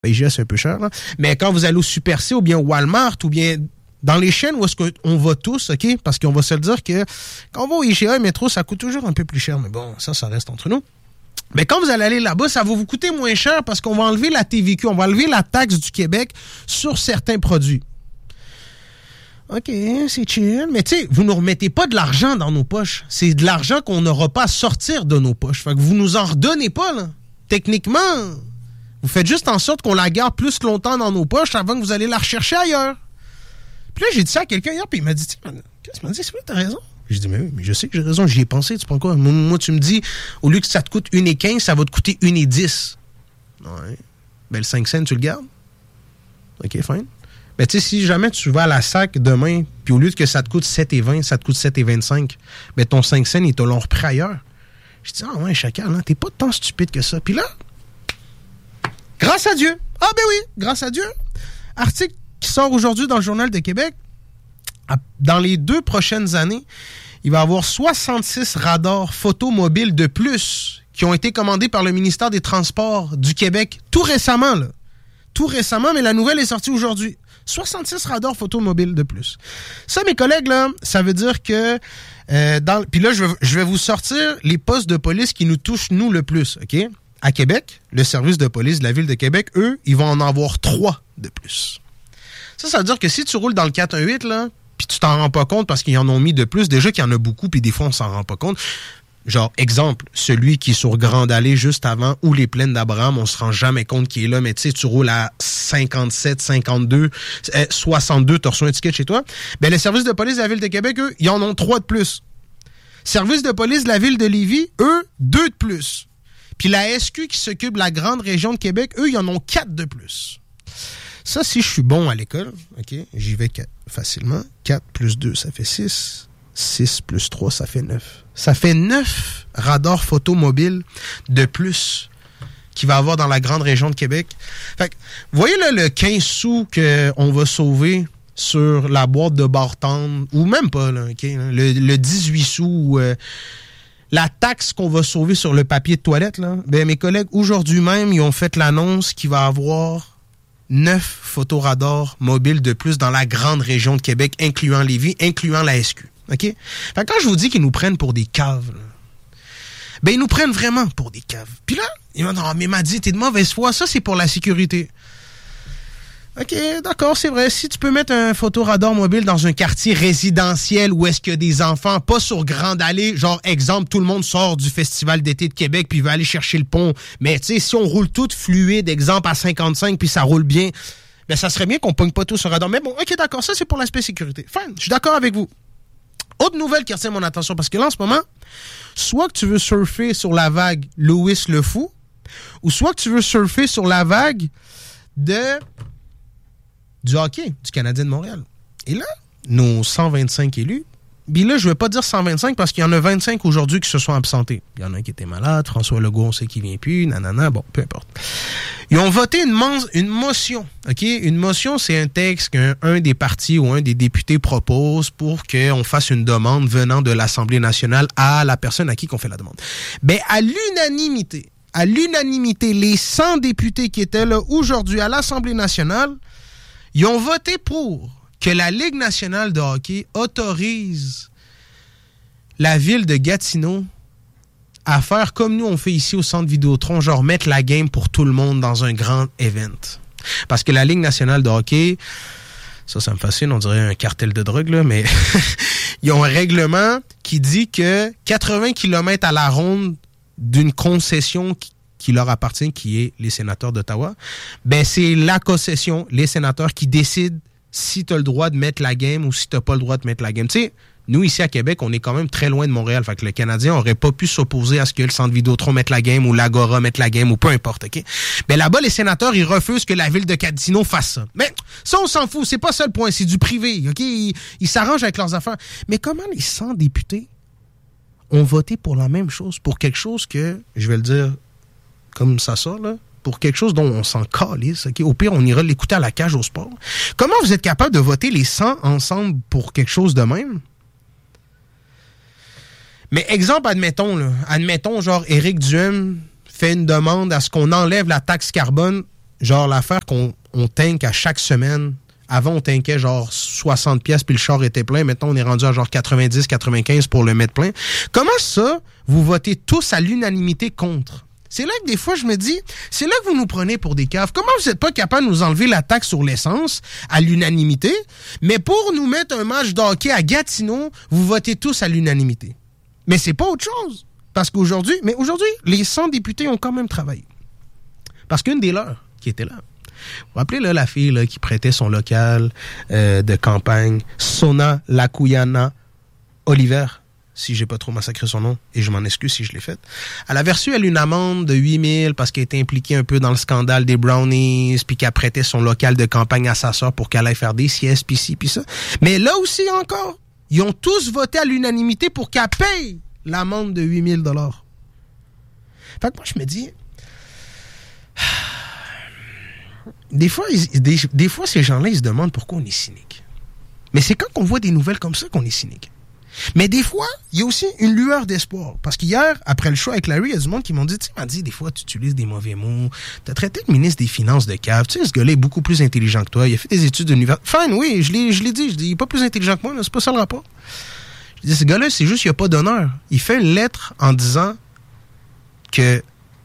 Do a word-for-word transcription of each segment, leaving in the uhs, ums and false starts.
I G A, c'est un peu cher, là. Mais quand vous allez au Super C ou bien au Walmart ou bien dans les chaînes où est-ce qu'on va tous, OK? Parce qu'on va se le dire que quand on va au I G A et Métro, ça coûte toujours un peu plus cher. Mais bon, ça, ça reste entre nous. Mais quand vous allez aller là-bas, ça va vous coûter moins cher parce qu'on va enlever la T V Q, on va enlever la taxe du Québec sur certains produits. OK, c'est chill. Mais tu sais, vous ne remettez pas de l'argent dans nos poches. C'est de l'argent qu'on n'aura pas à sortir de nos poches. Fait que vous nous en redonnez pas, là. Techniquement, vous faites juste en sorte qu'on la garde plus longtemps dans nos poches avant que vous allez la rechercher ailleurs. Puis là, j'ai dit ça à quelqu'un hier, puis il m'a dit, qu'est-ce qu'il m'a dit? C'est vrai, t'as raison. J'ai dit, mais oui, mais je sais que j'ai raison, j'y ai pensé, tu prends quoi? Moi, moi, tu me dis, au lieu que ça te coûte une et quinze, ça va te coûter une et dix. Ouais. Ben, le cinq cents, tu le gardes? OK, fine. Ben, tu sais, si jamais tu vas à la S A C demain, puis au lieu que ça te coûte sept et vingt, ça te coûte sept et vingt-cinq, ben, ton cinq cents, ils te l'ont repris ailleurs. Je dis, ah ouais, chacal, hein, t'es pas tant stupide que ça. Puis là, grâce à Dieu. Ah ben oui, grâce à Dieu. Article qui sort aujourd'hui dans le Journal de Québec. Dans les deux prochaines années, il va y avoir soixante-six radars photomobiles de plus qui ont été commandés par le ministère des Transports du Québec tout récemment, là. Tout récemment, mais la nouvelle est sortie aujourd'hui. soixante-six radars photomobiles de plus. Ça, mes collègues, là, ça veut dire que... Euh, dans, puis là, je vais, je vais vous sortir les postes de police qui nous touchent, nous, le plus, OK? À Québec, le service de police de la Ville de Québec, eux, ils vont en avoir trois de plus. Ça, ça veut dire que si tu roules dans le quatre un huit, là, puis tu t'en rends pas compte parce qu'ils en ont mis de plus, déjà qu'il y en a beaucoup, puis des fois, on s'en rend pas compte. Genre, exemple, celui qui est sur Grande Allée juste avant, ou les plaines d'Abraham, on se rend jamais compte qu'il est là, mais tu sais, tu roules à cinquante-sept, cinquante-deux, soixante-deux, tu reçois un ticket chez toi. Ben, les services de police de la Ville de Québec, eux, ils en ont trois de plus. Services de police de la Ville de Lévis, eux, deux de plus. Puis la S Q qui s'occupe de la grande région de Québec, eux, ils en ont quatre de plus. Ça, si je suis bon à l'école, OK, j'y vais facilement. quatre plus deux, ça fait six. six plus trois, ça fait neuf. Ça fait neuf radars photomobiles de plus qu'il va y avoir dans la grande région de Québec. Fait que, vous voyez là, le quinze sous qu'on va sauver sur la boîte de bartende, ou même pas, là, OK, le, le dix-huit sous, euh, la taxe qu'on va sauver sur le papier de toilette, là, ben, mes collègues, aujourd'hui même, ils ont fait l'annonce qu'il va y avoir neuf photoradars mobiles de plus dans la grande région de Québec, incluant Lévis, incluant la S Q. OK? Fait que quand je vous dis qu'ils nous prennent pour des caves, là, ben ils nous prennent vraiment pour des caves. Puis là, ils m'ont dit, oh, mais m'a dit, t'es de mauvaise foi, ça c'est pour la sécurité. OK, d'accord, c'est vrai. Si tu peux mettre un photoradar mobile dans un quartier résidentiel où est-ce qu'il y a des enfants, pas sur Grande Allée, genre, exemple, tout le monde sort du Festival d'été de Québec puis veut aller chercher le pont. Mais tu sais, si on roule tout fluide, exemple, à cinquante-cinq puis ça roule bien, ben ça serait bien qu'on pogne pas tout sur radar. Mais bon, OK, d'accord, ça c'est pour l'aspect sécurité. Fine, je suis d'accord avec vous. Autre nouvelle qui retient mon attention, parce que là, en ce moment, soit que tu veux surfer sur la vague Louis le Fou, ou soit que tu veux surfer sur la vague de du hockey du Canadien de Montréal. Et là, nos cent vingt-cinq élus, puis là, je ne vais pas dire cent vingt-cinq parce qu'il y en a vingt-cinq aujourd'hui qui se sont absentés. Il y en a un qui était malade, François Legault, on sait qu'il ne vient plus, nanana, bon, peu importe. Ils ont voté une, mon- une motion, OK? Une motion, c'est un texte qu'un un des partis ou un des députés propose pour qu'on fasse une demande venant de l'Assemblée nationale à la personne à qui qu'on fait la demande. Ben, à l'unanimité, à l'unanimité, les cent députés qui étaient là aujourd'hui à l'Assemblée nationale, ils ont voté pour que la Ligue nationale de hockey autorise la ville de Gatineau à faire comme nous on fait ici au Centre Vidéotron, genre mettre la game pour tout le monde dans un grand event. Parce que la Ligue nationale de hockey, ça, ça me fascine, on dirait un cartel de drogue, là, mais ils ont un règlement qui dit que quatre-vingts kilomètres à la ronde d'une concession qui qui leur appartient, qui est les sénateurs d'Ottawa, ben c'est la concession, les sénateurs qui décident si tu as le droit de mettre la game ou si tu n'as pas le droit de mettre la game. Tu sais, nous, ici à Québec, on est quand même très loin de Montréal. Fait que le Canadien n'aurait pas pu s'opposer à ce que le Centre Vidéotron mette la game ou l'Agora mette la game ou peu importe, OK? Ben là-bas, les sénateurs, ils refusent que la ville de Gatineau fasse ça. Mais ça, on s'en fout. C'est pas ça le point. C'est du privé, OK? Ils, ils s'arrangent avec leurs affaires. Mais comment les cent députés ont voté pour la même chose, pour quelque chose que, je vais le dire comme ça sort, là, pour quelque chose dont on s'en calisse, OK? Au pire, on ira l'écouter à la cage au sport. Comment vous êtes capable de voter les cent ensemble pour quelque chose de même? Mais exemple, admettons, là, admettons, genre, Éric Duhem fait une demande à ce qu'on enlève la taxe carbone genre l'affaire qu'on on tank à chaque semaine. Avant, on tankait genre soixante pièces puis le char était plein. Maintenant, on est rendu à genre quatre-vingt-dix, quatre-vingt-quinze pour le mettre plein. Comment ça, vous votez tous à l'unanimité contre? C'est là que des fois, je me dis, c'est là que vous nous prenez pour des caves. Comment vous n'êtes pas capable de nous enlever la taxe sur l'essence à l'unanimité, mais pour nous mettre un match de hockey à Gatineau, vous votez tous à l'unanimité? Mais c'est pas autre chose. Parce qu'aujourd'hui, mais aujourd'hui, les cent députés ont quand même travaillé. Parce qu'une des leurs, qui était là, vous vous rappelez là, la fille là, qui prêtait son local euh, de campagne, Sona Lakuyana Oliver, si j'ai pas trop massacré son nom, et je m'en excuse si je l'ai fait. Elle avait reçu, elle, une amende de huit mille parce qu'elle était impliquée un peu dans le scandale des brownies, puis qu'elle prêtait son local de campagne à sa sœur pour qu'elle aille faire des siestes, puis ci, puis ça. Mais là aussi encore, ils ont tous voté à l'unanimité pour qu'elle paye l'amende de huit mille dollars. Fait que moi, je me dis... Des fois, ils, des, des fois, ces gens-là, ils se demandent pourquoi on est cynique. Mais c'est quand on voit des nouvelles comme ça qu'on est cynique. Mais des fois, il y a aussi une lueur d'espoir. Parce qu'hier, après le show avec Larry, il y a du monde qui m'ont dit, tu sais, m'a dit, des fois, tu utilises des mauvais mots. T'as traité le ministre des Finances de cave. Tu sais, ce gars-là est beaucoup plus intelligent que toi. Il a fait des études d'université. Fine, oui, je l'ai, je l'ai dit. Je dis, il est pas plus intelligent que moi, là, c'est pas ça le rapport. Je dis, ce gars-là, c'est juste qu'il n'y a pas d'honneur. Il fait une lettre en disant que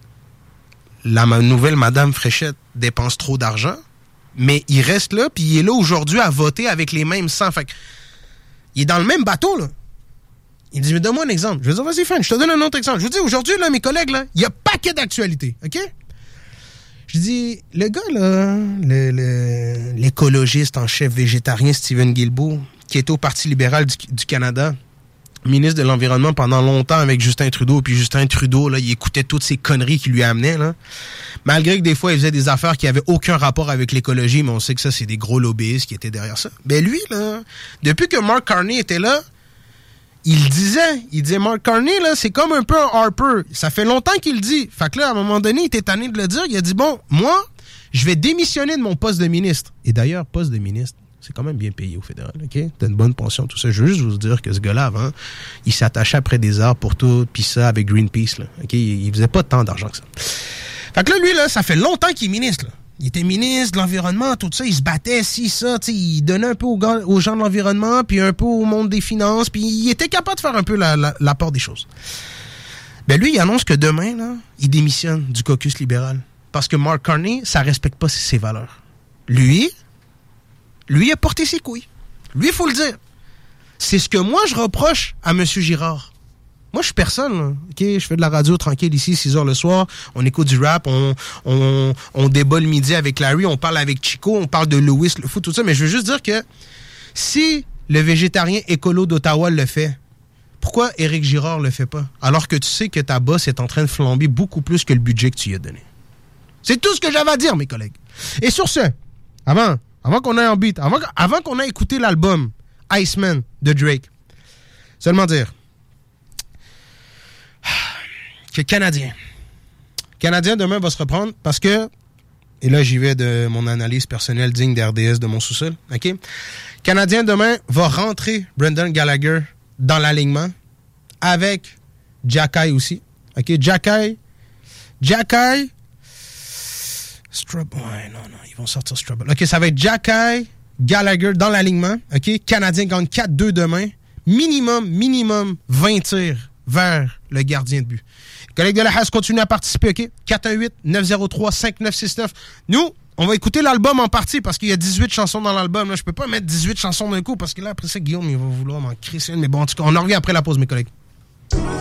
la nouvelle Madame Fréchette dépense trop d'argent, mais il reste là, puis il est là aujourd'hui à voter avec les mêmes cent. Fait que, il est dans le même bateau, là. Il dit, mais donne-moi un exemple. Je vais dire, vas-y, fan, je te donne un autre exemple. Je vous dis, aujourd'hui, là, mes collègues, là, il y a paquet d'actualités, OK? Je dis, le gars, là, le, le, l'écologiste en chef végétarien Stephen Guilbeault, qui était au Parti libéral du, du Canada, ministre de l'Environnement pendant longtemps avec Justin Trudeau, puis Justin Trudeau, là, il écoutait toutes ces conneries qu'il lui amenait, là. Malgré que des fois, il faisait des affaires qui avaient aucun rapport avec l'écologie, mais on sait que ça, c'est des gros lobbyistes qui étaient derrière ça. Ben lui, là, depuis que Mark Carney était là, il disait, il disait, Mark Carney, là, c'est comme un peu un Harper. Ça fait longtemps qu'il le dit. Fait que là, à un moment donné, il était tanné de le dire. Il a dit, bon, moi, je vais démissionner de mon poste de ministre. Et d'ailleurs, poste de ministre, c'est quand même bien payé au fédéral, OK? T'as une bonne pension, tout ça. Je veux juste vous dire que ce gars-là, avant, il s'attachait après des arbres pour tout, puis ça, avec Greenpeace, là, OK? Il, il faisait pas tant d'argent que ça. Fait que là, lui, là, ça fait longtemps qu'il est ministre, là. Il était ministre de l'Environnement, tout ça, il se battait, si, ça, tu sais, il donnait un peu aux, gars, aux gens de l'environnement, puis un peu au monde des finances, puis il était capable de faire un peu la, la, l'apport des choses. Ben lui, il annonce que demain, là, il démissionne du caucus libéral. Parce que Mark Carney, ça respecte pas ses valeurs. Lui, lui a porté ses couilles. Lui, il faut le dire. C'est ce que moi, je reproche à M. Girard. Moi, je suis personne, là. OK, je fais de la radio tranquille ici, six heures le soir. On écoute du rap, on, on, on débat le midi avec Larry, on parle avec Chico, on parle de Lewis, le foot, tout ça. Mais je veux juste dire que si le végétarien écolo d'Ottawa le fait, pourquoi Éric Girard le fait pas? Alors que tu sais que ta boss est en train de flamber beaucoup plus que le budget que tu lui as donné. C'est tout ce que j'avais à dire, mes collègues. Et sur ce, avant, avant qu'on aille en beat, avant, avant qu'on ait écouté l'album Iceman de Drake, seulement dire que Canadien. Canadien, demain, va se reprendre parce que, et là, j'y vais de mon analyse personnelle digne d'R D S de mon sous-sol, OK? Canadien, demain, va rentrer Brendan Gallagher dans l'alignement avec Jacky aussi, OK? Jacky, Jacky, Strub, ouais, non, non, ils vont sortir Strubble. OK, ça va être Jacky, Gallagher dans l'alignement, OK? Canadien gagne quatre deux demain, minimum, minimum vingt tirs vers le gardien de but. Collègues de la Hasse, continuez à participer, OK? quatre un huit neuf zéro trois cinq neuf six neuf. Nous, on va écouter l'album en partie parce qu'il y a dix-huit chansons dans l'album. Là, je peux pas mettre dix-huit chansons d'un coup parce que là, après ça, Guillaume, il va vouloir m'en crisser une. Mais bon, en tout cas, on en revient après la pause, mes collègues.